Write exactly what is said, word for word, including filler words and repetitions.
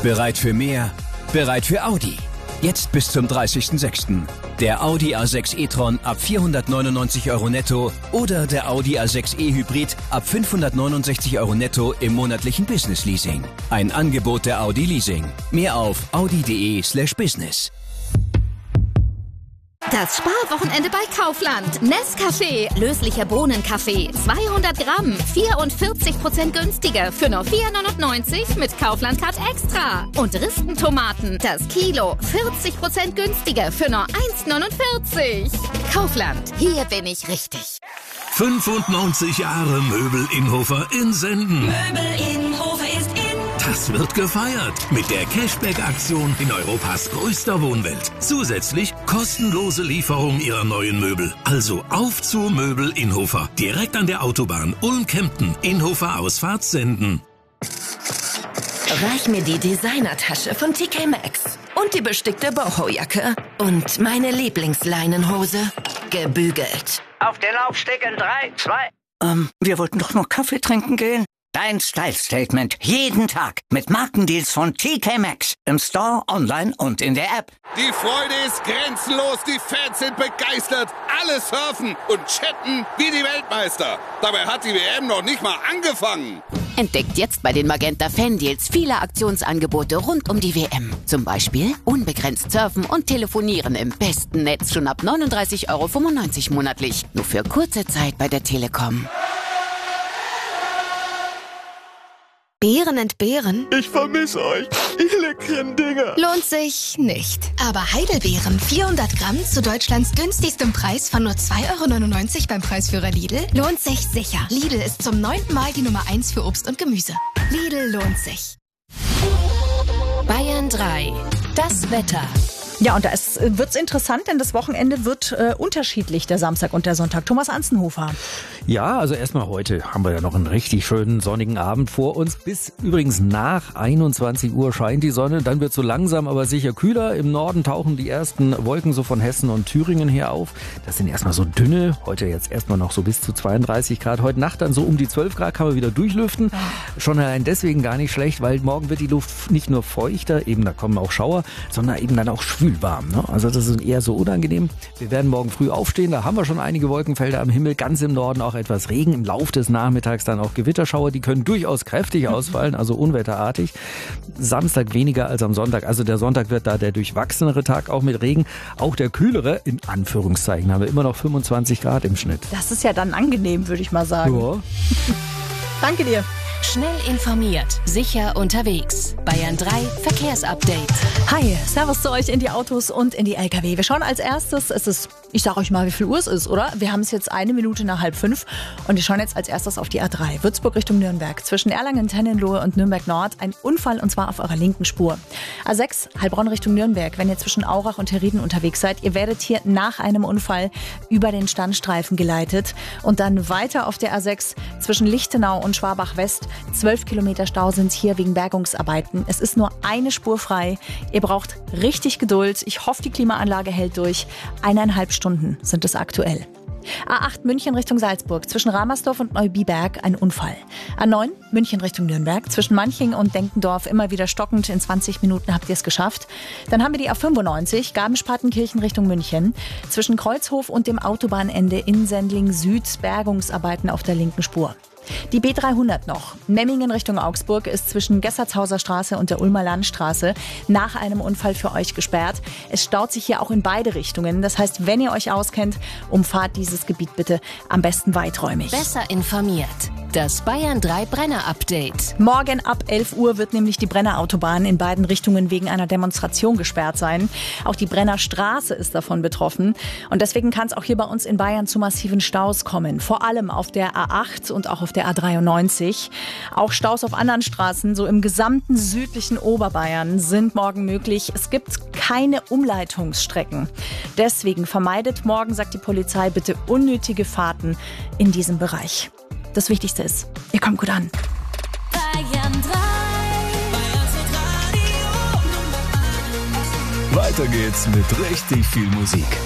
Bereit für mehr? Bereit für Audi. Jetzt bis zum dreißigsten sechsten Der Audi A sechs e-tron ab vierhundertneunundneunzig Euro netto oder der Audi A sechs e-Hybrid ab fünfhundertneunundsechzig Euro netto im monatlichen Business Leasing. Ein Angebot der Audi Leasing. Mehr auf audi.de slash business. Das Sparwochenende bei Kaufland. Nescafé, löslicher Bohnenkaffee, zweihundert Gramm, vierundvierzig Prozent günstiger für nur vier neunundneunzig mit Kaufland Card Extra. Und Ristentomaten, das Kilo, vierzig Prozent günstiger für nur eins neunundvierzig. Kaufland, hier bin ich richtig. fünfundneunzig Jahre Möbel Innhofer in Senden. Möbel Innhofer ist in. Das wird gefeiert mit der Cashback-Aktion in Europas größter Wohnwelt. Zusätzlich kostenlose Lieferung Ihrer neuen Möbel. Also auf zu Möbel Innhofer. Direkt an der Autobahn Ulm-Kempten. Innhofer Ausfahrt Senden. Reich mir die Designertasche von T K Maxx. Und die bestickte Boho-Jacke. Und meine Lieblingsleinenhose. Gebügelt. Auf den Laufsteg in drei, zwei. Ähm, wir wollten doch noch Kaffee trinken gehen. Dein Style-Statement jeden Tag mit Markendeals von T K Maxx. Im Store, online und in der App. Die Freude ist grenzenlos, die Fans sind begeistert. Alle surfen und chatten wie die Weltmeister. Dabei hat die W M noch nicht mal angefangen. Entdeckt jetzt bei den Magenta Fan-Deals viele Aktionsangebote rund um die W M. Zum Beispiel unbegrenzt surfen und telefonieren im besten Netz schon ab neununddreißig Euro fünfundneunzig monatlich. Nur für kurze Zeit bei der Telekom. Beeren entbehren? Ich vermisse euch, ihr leckeren Dinger. Lohnt sich nicht. Aber Heidelbeeren, vierhundert Gramm zu Deutschlands günstigstem Preis von nur zwei Euro neunundneunzig beim Preisführer Lidl, lohnt sich sicher. Lidl ist zum neunten Mal die Nummer eins für Obst und Gemüse. Lidl lohnt sich. Bayern drei. Das Wetter. Ja, und da wird es interessant, denn das Wochenende wird äh, unterschiedlich, der Samstag und der Sonntag. Thomas Anzenhofer. Ja, also erstmal heute haben wir ja noch einen richtig schönen sonnigen Abend vor uns. Bis übrigens nach einundzwanzig Uhr scheint die Sonne. Dann wird es so langsam, aber sicher kühler. Im Norden tauchen die ersten Wolken so von Hessen und Thüringen her auf. Das sind erstmal so dünne. Heute jetzt erstmal noch so bis zu zweiunddreißig Grad. Heute Nacht dann so um die zwölf Grad kann man wieder durchlüften. Schon allein deswegen gar nicht schlecht, weil morgen wird die Luft nicht nur feuchter, eben da kommen auch Schauer, sondern eben dann auch schwül. Warm, ne? Also das ist eher so unangenehm. Wir werden morgen früh aufstehen, da haben wir schon einige Wolkenfelder am Himmel, ganz im Norden auch etwas Regen, im Lauf des Nachmittags dann auch Gewitterschauer, die können durchaus kräftig ausfallen, also unwetterartig. Samstag weniger als am Sonntag, also der Sonntag wird da der durchwachsenere Tag, auch mit Regen, auch der kühlere, in Anführungszeichen, haben wir immer noch fünfundzwanzig Grad im Schnitt. Das ist ja dann angenehm, würde ich mal sagen. Ja. Danke dir. Schnell informiert, sicher unterwegs. Bayern drei Verkehrsupdate. Hi, Servus zu euch in die Autos und in die L K W. Wir schauen als erstes, es ist, ich sage euch mal, wie viel Uhr es ist, oder? Wir haben es jetzt eine Minute nach halb fünf und wir schauen jetzt als erstes auf die A drei. Würzburg Richtung Nürnberg. Zwischen Erlangen, Tennenlohe und Nürnberg Nord ein Unfall und zwar auf eurer linken Spur. A sechs, Heilbronn Richtung Nürnberg. Wenn ihr zwischen Aurach und Herrieden unterwegs seid, ihr werdet hier nach einem Unfall über den Standstreifen geleitet und dann weiter auf der A sechs zwischen Lichtenau und Schwabach West. Zwölf Kilometer Stau sind es hier wegen Bergungsarbeiten. Es ist nur eine Spur frei. Ihr braucht richtig Geduld. Ich hoffe, die Klimaanlage hält durch. Eineinhalb Stunden sind es aktuell. A acht München Richtung Salzburg. Zwischen Ramersdorf und Neubiberg ein Unfall. A neun München Richtung Nürnberg. Zwischen Manching und Denkendorf immer wieder stockend. In zwanzig Minuten habt ihr es geschafft. Dann haben wir die A fünfundneunzig Garmisch-Partenkirchen Richtung München. Zwischen Kreuzhof und dem Autobahnende in Sendling Süd Bergungsarbeiten auf der linken Spur. Die B dreihundert noch. Memmingen Richtung Augsburg ist zwischen Gessertshauser Straße und der Ulmer Landstraße nach einem Unfall für euch gesperrt. Es staut sich hier auch in beide Richtungen. Das heißt, wenn ihr euch auskennt, umfahrt dieses Gebiet bitte am besten weiträumig. Besser informiert. Das Bayern drei Brenner-Update. Morgen ab elf Uhr wird nämlich die Brennerautobahn in beiden Richtungen wegen einer Demonstration gesperrt sein. Auch die Brennerstraße ist davon betroffen. Und deswegen kann es auch hier bei uns in Bayern zu massiven Staus kommen. Vor allem auf der A acht und auch auf der A dreiundneunzig. Auch Staus auf anderen Straßen, so im gesamten südlichen Oberbayern, sind morgen möglich. Es gibt keine Umleitungsstrecken. Deswegen vermeidet morgen, sagt die Polizei, bitte unnötige Fahrten in diesem Bereich. Das Wichtigste ist, ihr kommt gut an. Bayern drei. Weiter geht's mit richtig viel Musik.